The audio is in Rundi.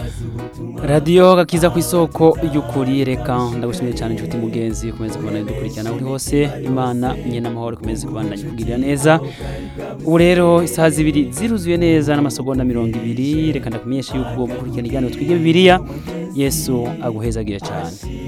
radiyo gakiza ku isoko y'ukuri. Reka ndagushimiye cyane inshuti mugenzi ukomeze kubona dukurikirana uri hose. Imana nyene amahoro ikomeze kubandanya kugirira neza. Ubu rero isaha zibiri ziruzuye neza n'amasegonda 20. Reka ndakumenyesha yuko gukurikirana ikiganiro twige Bibiliya. Yesu aguhezagire cyane.